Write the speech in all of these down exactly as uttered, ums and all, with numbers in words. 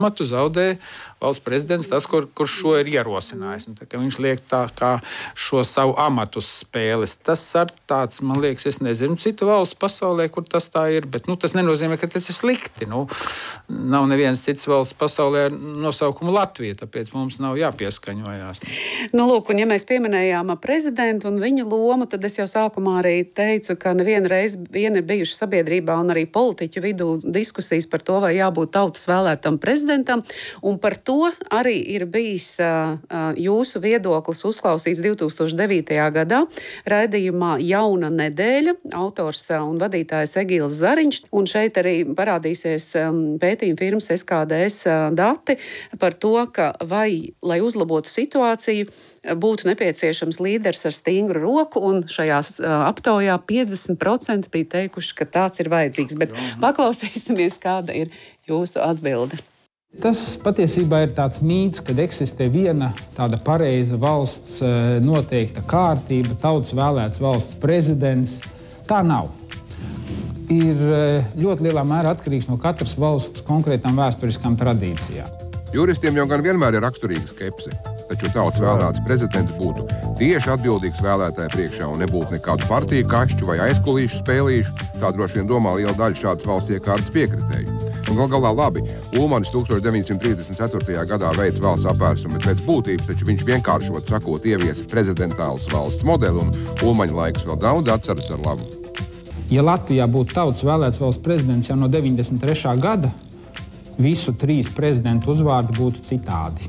amatu zaudē valsts prezidents, tas, kur, kurš šo ir ierosinājis. Un, tā, viņš liek tā kā šo savu amatu uz spēles. Tas ir tāds, man liekas, es nezinu citu valstu pasaulē, kur tas tā ir, bet nu, tas nenozīmē, ka tas ir slikti. Nu, nav nevienas citas valsts pasaulē ar nosaukumu Latvija, tāpēc mums nav jāpieskaņojās. Nu, lūk, un ja mēs pieminējām prezidentu un viņa lomu, tad es jau sākumā arī teicu, ka neviena reize vien ir bijuši sabiedrībā un arī politiķu vidū diskusijas par to, vai jābūt tautas vēlētam prezidentam, un par to arī ir bijis uh, jūsu viedoklis uzklausīts divi tūkstoši devītajā gadā raidījumā Jauna nedēļa, autors uh, un vadītājs Egīls Zariņš, un šeit arī parādīsies um, pētījuma firmas S K D S uh, dati par to, ka vai, lai uzlabotu situāciju, būtu nepieciešams līderis ar stingru roku, un šajās uh, aptaujā piecdesmit procenti bija teikuši, ka tāds ir vajadzīgs. Bet paklausīsimies, kāda ir jūsu atbilde. Tas patiesībā ir tāds mīts, kad eksistē viena tāda pareiza valsts noteikta kārtība, tautas vēlēts valsts prezidents. Tā nav. Ir ļoti lielā mērā atkarīgs no katras valsts konkrētām vēsturiskām tradīcijām. Juristiem jau gan vienmēr ir raksturīga skepse, taču tautas vēlēts prezidents būtu tieši atbildīgs vēlētāju priekšā un nebūtu nekādu partiju kašķu vai aizkulīšu spēlīšu. Tā droši vien domā liela daļa šādas valsts iekārtas piekritēju. Un gal galā labi, Ulmanis tūkstoš deviņi simti trīsdesmit ceturtajā gadā veids valsts apvērsumu, bet pēc būtības taču viņš vienkāršot sakot ieviesa prezidentālas valsts modeli, un Ulmaņa laiks vēl daudz atceras ar labu. Ja Latvijā būtu tautas vēlēts valsts prezidents jau no deviņdesmit trešā gada, visu trīs prezidentu uzvārdi būtu citādi.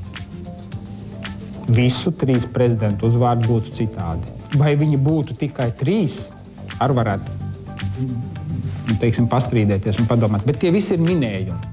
Visu trīs prezidentu uzvārdi būtu citādi. Vai viņi būtu tikai trīs, ar varētu teiksim, pastrīdēties un padomāt, bet tie visi ir minējumi.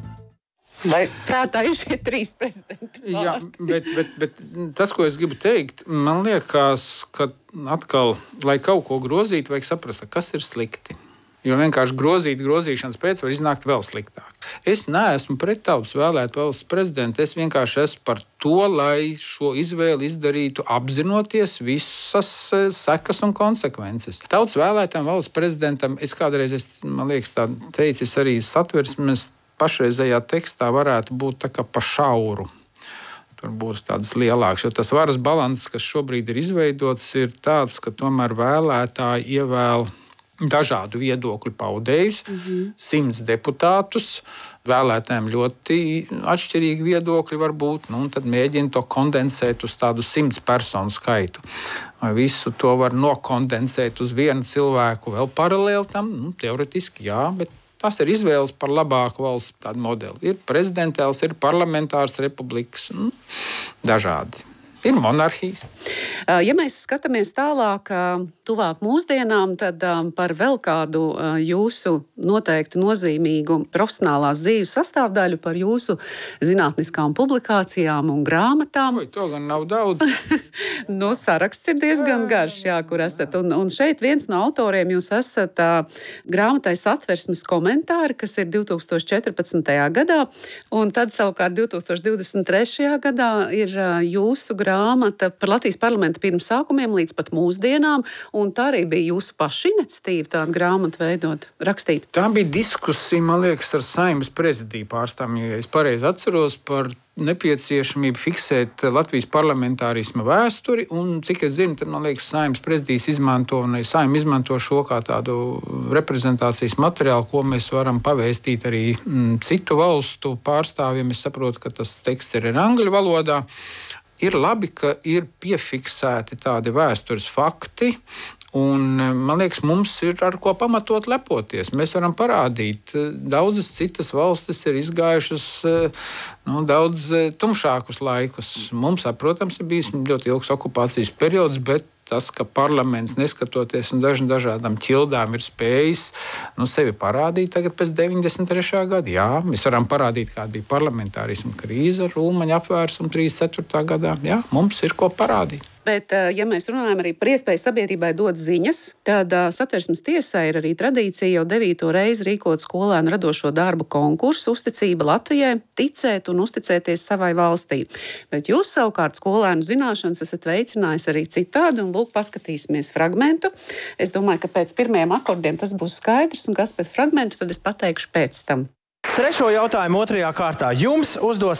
Vai prātā ir šie trīs prezidenti? Jā, bet, bet, bet tas, ko es gribu teikt, man liekas, ka atkal, lai kaut ko grozītu, vajag saprast, kas ir slikti. Jo vienkārši grozīt grozīšanas pēc var iznākt vēl sliktāk. Es neesmu pret tautas vēlētu valsts prezidentu, es vienkārši esmu par to, lai šo izvēli izdarītu apzinoties visas sekas un konsekvences. Tautas vēlētam valsts prezidentam, es kādreiz, es, man liekas, tā teicis arī satversmes pašreizējā tekstā varētu būt tā kā pa šauru. Tur būtu tādas lielākas, jo tas varas balans, kas šobrīd ir izveidots, ir tāds, ka tomēr vēlētāji ievēl dažādu viedokļu paudējus, mm-hmm. simts deputātus, vēlētājiem ļoti atšķirīgi viedokļi var būt, nu, un tad mēģina to kondensēt uz tādu simts personu skaitu. Vai visu to var nokondensēt uz vienu cilvēku vēl paralēli tam? Nu, teoretiski jā, bet tas ir izvēles par labāku valsts tādu modeli. Ir prezidentāls, ir parlamentārs republikas, nu, dažādi. Ir monarhijas. Ja mēs skatāmies tālāk, tuvāk mūsdienām, tad par vēl kādu jūsu noteikti nozīmīgu profesionālās dzīves sastāvdaļu, par jūsu zinātniskām publikācijām un grāmatām. Oi, to gan nav daudz. Nu, saraksts ir diezgan garš, jā, kur esat. Un, un šeit viens no autoriem jūs esat uh, grāmatai Satversmes komentāri, kas ir divi tūkstoši četrpadsmitajā gadā, un tad savukārt divi tūkstoši divdesmit trešajā gadā ir uh, jūsu grāmata grāmata par Latvijas parlamenta pirmsākumiem līdz pat mūsdienām, un tā arī bija jūsu paša iniciatīva tādu grāmatu veidot, rakstīt. Tā bija diskusija, man liekas, ar Saeimas prezidiju pārstāvjiem, ja es pareizi atceros par nepieciešamību fiksēt Latvijas parlamentārisma vēsturi, un cik es zinu, tad, man liekas, Saeimas prezidijas izmanto, un Saeima izmanto šo kā tādu reprezentācijas materiālu, ko mēs varam pavēstīt arī m, citu valstu pārstāvjiem. Es saprotu, ka tas teksts ir angļu valodā. Ir labi, ka ir piefiksēti tādi vēstures fakti, un, man liekas, mums ir ar ko pamatot lepoties. Mēs varam parādīt, daudzas citas valstis ir izgājušas nu, daudz tumšākus laikus. Mums, protams, ir bijis ļoti ilgs okupācijas periods, bet tas, ka parlaments, neskatoties un dažn dažādām ķildām, ir spējis nu, sevi parādīt tagad pēc deviņdesmit trešā gada. Jā, mēs varam parādīt, kāda bija parlamentārisma krīze ar Ulmaņa apvērsumu trīsdesmit ceturtajā gadā. Jā, mums ir ko parādīt. Bet, ja mēs runājam arī par iespēju sabiedrībai dot ziņas, tad Satversmes tiesā ir arī tradīcija jau devīto reizi rīkot skolēnu radošo darbu konkursu Uzticība Latvijai, ticēt un uzticēties savai valstī. Bet jūs savukārt skolēnu zināšanas esat veicinājis arī citādi, un lūk, paskatīsimies fragmentu. Es domāju, ka pēc pirmajiem akordiem tas būs skaidrs, un kas pēc fragmentu, tad es pateikšu pēc tam. Trešo jautājumu otrajā kārtā jums uzdos